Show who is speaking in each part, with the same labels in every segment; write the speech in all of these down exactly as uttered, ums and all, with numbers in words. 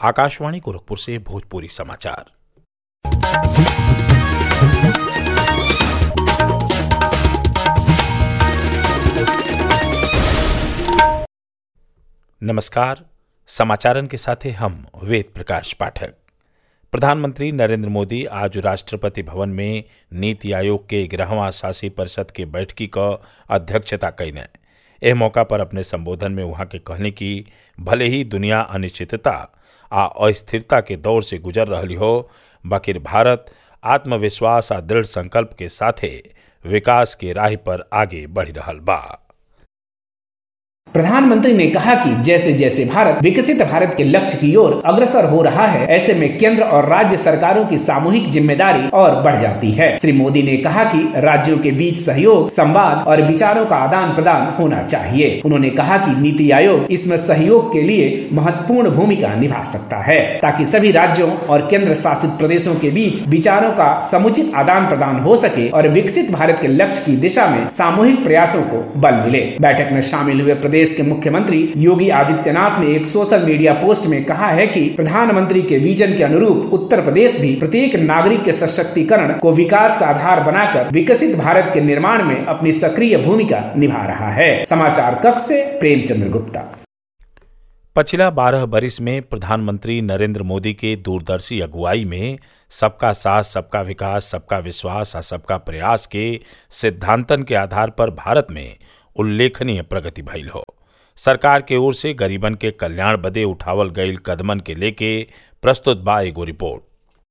Speaker 1: आकाशवाणी गोरखपुर से भोजपुरी समाचार। नमस्कार, समाचारन के साथ हम वेद प्रकाश पाठक। प्रधानमंत्री नरेंद्र मोदी आज राष्ट्रपति भवन में नीति आयोग के ग्यारहवां शासी परिषद के बैठकी का अध्यक्षता कईने। एह मौका पर अपने संबोधन में वहां के कहने की भले ही दुनिया अनिश्चितता आ अस्थिरता के दौर से गुजर रही हो, बाकिर भारत आत्मविश्वास आ दृढ़ संकल्प के साथे विकास के राह पर आगे बढ़ रहल बा।
Speaker 2: प्रधानमंत्री ने कहा कि जैसे जैसे भारत विकसित भारत के लक्ष्य की ओर अग्रसर हो रहा है, ऐसे में केंद्र और राज्य सरकारों की सामूहिक जिम्मेदारी और बढ़ जाती है। श्री मोदी ने कहा कि राज्यों के बीच सहयोग, संवाद और विचारों का आदान प्रदान होना चाहिए। उन्होंने कहा कि नीति आयोग इसमें सहयोग के लिए महत्वपूर्ण भूमिका निभा सकता है, ताकि सभी राज्यों और केंद्र शासित प्रदेशों के बीच विचारों का समुचित आदान प्रदान हो सके और विकसित भारत के लक्ष्य की दिशा में सामूहिक प्रयासों को बल मिले। बैठक में शामिल हुए प्रदेश प्रदेश के मुख्यमंत्री योगी आदित्यनाथ ने एक सोशल मीडिया पोस्ट में कहा है कि प्रधानमंत्री के विजन के अनुरूप उत्तर प्रदेश भी प्रत्येक नागरिक के सशक्तिकरण को विकास का आधार बनाकर विकसित भारत के निर्माण में अपनी सक्रिय भूमिका निभा रहा है। समाचार कक्ष से प्रेमचंद्र गुप्ता।
Speaker 1: पिछला बारह बरिस में प्रधानमंत्री नरेंद्र मोदी के दूरदर्शी अगुवाई में सबका साथ, सबका विकास, सबका विश्वास और सबका प्रयास के सिद्धांतन के आधार पर भारत में उल्लेखनीय प्रगति भइल हो। सरकार के ओर से गरीबन के कल्याण बदे उठावल गईल कदमन के लेके प्रस्तुत बा एगो रिपोर्ट।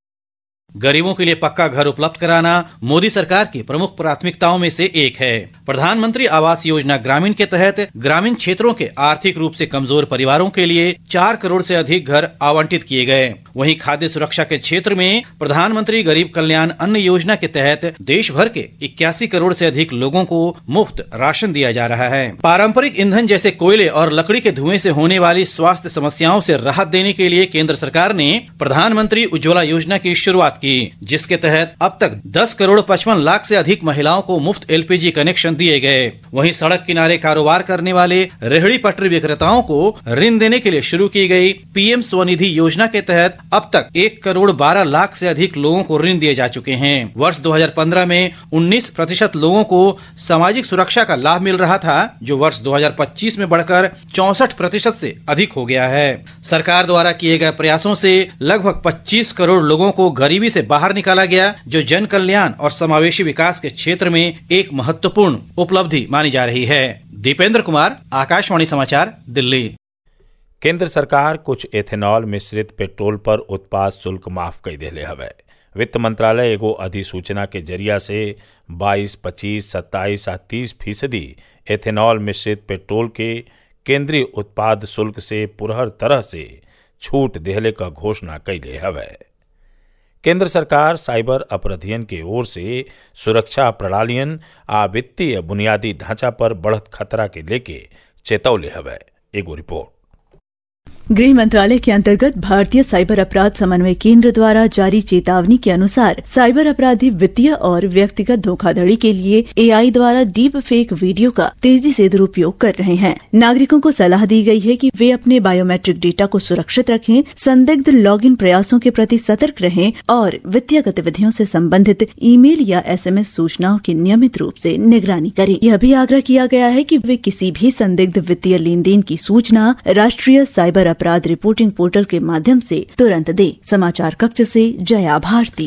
Speaker 3: गरीबों के लिए पक्का घर उपलब्ध कराना मोदी सरकार की प्रमुख प्राथमिकताओं में से एक है। प्रधानमंत्री आवास योजना ग्रामीण के तहत ग्रामीण क्षेत्रों के आर्थिक रूप से कमजोर परिवारों के लिए चार करोड़ से अधिक घर आवंटित किए गए। वहीं खाद्य सुरक्षा के क्षेत्र में प्रधानमंत्री गरीब कल्याण अन्न योजना के तहत देश भर के इक्यासी करोड़ से अधिक लोगों को मुफ्त राशन दिया जा रहा है। पारंपरिक ईंधन जैसे कोयले और लकड़ी के धुएं से होने वाली स्वास्थ्य समस्याओं से राहत देने के लिए केंद्र सरकार ने प्रधानमंत्री उज्ज्वला योजना की शुरुआत की, जिसके तहत अब तक दस करोड़ पचपन लाख से अधिक महिलाओं को मुफ्त एलपीजी कनेक्शन दिए गए। वहीं सड़क किनारे कारोबार करने वाले रेहड़ी पटरी विक्रेताओं को ऋण देने के लिए शुरू की गई पीएम स्वनिधि योजना के तहत अब तक एक करोड़ बारह लाख से अधिक लोगों को ऋण दिए जा चुके हैं। वर्ष दो हज़ार पंद्रह में उन्नीस प्रतिशत लोगों को सामाजिक सुरक्षा का लाभ मिल रहा था, जो वर्ष दो हज़ार पच्चीस में बढ़कर चौसठ प्रतिशत से अधिक हो गया है। सरकार द्वारा किए गए प्रयासों से लगभग पच्चीस करोड़ लोगों को गरीबी से बाहर निकाला गया, जो जन कल्याण और समावेशी विकास के क्षेत्र में एक महत्वपूर्ण उपलब्धि मानी जा रही है। दीपेंद्र कुमार, आकाशवाणी समाचार, दिल्ली।
Speaker 1: केंद्र सरकार कुछ एथेनॉल मिश्रित पेट्रोल पर उत्पाद शुल्क माफ कर देले हवे। वित्त मंत्रालय एगो अधिसूचना के जरिया से बाईस, पच्चीस, सत्ताईस आ तीस फीसदी एथेनॉल मिश्रित पेट्रोल के केंद्रीय उत्पाद शुल्क से पुरहर तरह से छूट देहले का घोषणा कैले हवे। केंद्र सरकार साइबर अपराधियन के ओर से सुरक्षा प्रणालियन आ वित्तीय बुनियादी ढांचा पर बढ़त खतरा के लेके चेतौले हवे। एगो रिपोर्ट।
Speaker 4: गृह मंत्रालय के अंतर्गत भारतीय साइबर अपराध समन्वय केंद्र द्वारा जारी चेतावनी के अनुसार साइबर अपराधी वित्तीय और व्यक्तिगत धोखाधड़ी के लिए एआई द्वारा डीप फेक वीडियो का तेजी से दुरुपयोग कर रहे हैं। नागरिकों को सलाह दी गई है कि वे अपने बायोमेट्रिक डेटा को सुरक्षित रखें, संदिग्ध लॉगिन प्रयासों के प्रति सतर्क रहें और वित्तीय गतिविधियों से संबंधित ईमेल या एसएमएस सूचनाओं की नियमित रूप से निगरानी करें। यह भी आग्रह किया गया है कि वे किसी भी संदिग्ध वित्तीय लेन देन की सूचना राष्ट्रीय साइबर अपराध रिपोर्टिंग पोर्टल के माध्यम से तुरंत दे। समाचार कक्ष से जया भारती।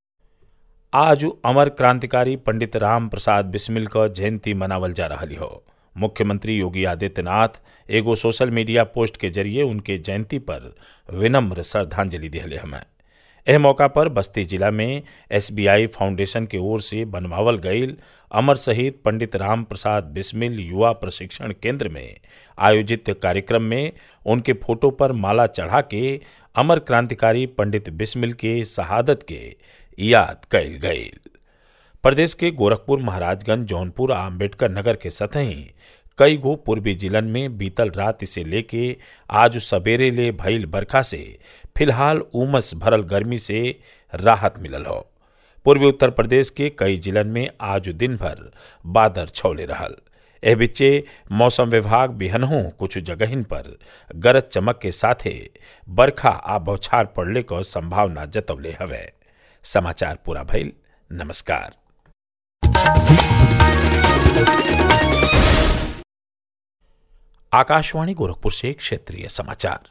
Speaker 1: आज अमर क्रांतिकारी पंडित राम प्रसाद बिस्मिल का जयंती मनावल जा रही हो। मुख्यमंत्री योगी आदित्यनाथ एगो सोशल मीडिया पोस्ट के जरिए उनके जयंती पर विनम्र श्रद्धांजलि दिले हमें। एह मौका पर बस्ती जिला में एसबीआई फाउंडेशन के ओर से बनवावल गईल अमर शहीद पंडित राम प्रसाद बिस्मिल युवा प्रशिक्षण केंद्र में आयोजित कार्यक्रम में उनके फोटो पर माला चढ़ा के अमर क्रांतिकारी पंडित बिस्मिल के शहादत के याद कैल गईल। प्रदेश के गोरखपुर, महाराजगंज, जौनपुर आ अम्बेडकर नगर के सतही कई गो पूर्वी जिलन में बीतल रात से लेके आज सवेरे ले भइल बरखा से फिलहाल उमस भरल गर्मी से राहत मिलल हो। पूर्वी उत्तर प्रदेश के कई जिलन में आज दिन भर बादल छौले रहल। एह बिच्चे मौसम विभाग बिहनहों कुछ जगहिन पर गरज चमक के साथे बरखा आ बौछार पड़ले क संभावना जतवले हवे। समाचार पूरा भइल। नमस्कार। आकाशवाणी गोरखपुर से क्षेत्रीय समाचार।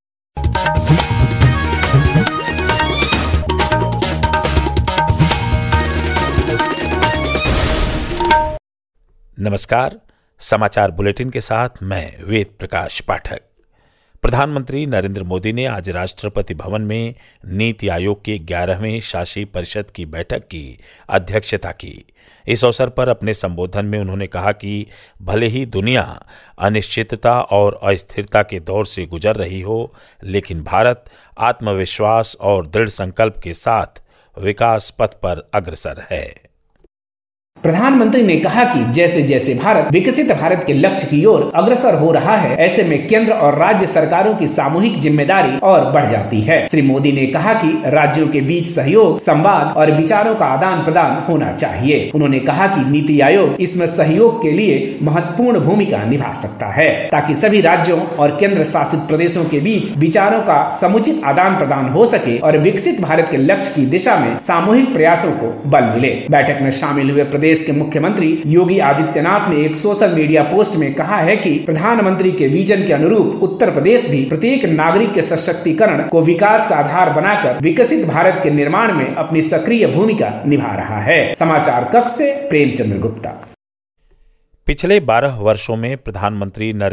Speaker 1: नमस्कार। समाचार बुलेटिन के साथ मैं वेद प्रकाश पाठक। प्रधानमंत्री नरेंद्र मोदी ने आज राष्ट्रपति भवन में नीति आयोग के ग्यारहवें शासी परिषद की बैठक की अध्यक्षता की। इस अवसर पर अपने संबोधन में उन्होंने कहा कि भले ही दुनिया अनिश्चितता और अस्थिरता के दौर से गुजर रही हो, लेकिन भारत आत्मविश्वास और दृढ़ संकल्प के साथ विकास पथ पर अग्रसर है।
Speaker 2: प्रधानमंत्री ने कहा कि जैसे जैसे भारत विकसित भारत के लक्ष्य की ओर अग्रसर हो रहा है, ऐसे में केंद्र और राज्य सरकारों की सामूहिक जिम्मेदारी और बढ़ जाती है। श्री मोदी ने कहा कि राज्यों के बीच सहयोग, संवाद और विचारों का आदान प्रदान होना चाहिए। उन्होंने कहा कि नीति आयोग इसमें सहयोग के लिए महत्वपूर्ण भूमिका निभा सकता है, ताकि सभी राज्यों और केंद्र शासित प्रदेशों के बीच विचारों का समुचित आदान प्रदान हो सके और विकसित भारत के लक्ष्य की दिशा में सामूहिक प्रयासों को बल मिले। बैठक में शामिल हुए प्रदेश के मुख्यमंत्री योगी आदित्यनाथ ने एक सोशल मीडिया पोस्ट में कहा है कि प्रधानमंत्री के विजन के अनुरूप उत्तर प्रदेश भी प्रत्येक नागरिक के सशक्तिकरण को विकास का आधार बनाकर विकसित भारत के निर्माण में अपनी सक्रिय भूमिका निभा रहा है। समाचार कक्ष से प्रेमचंद्र गुप्ता।
Speaker 1: पिछले बारह वर्षों में प्रधानमंत्री नरेंद्र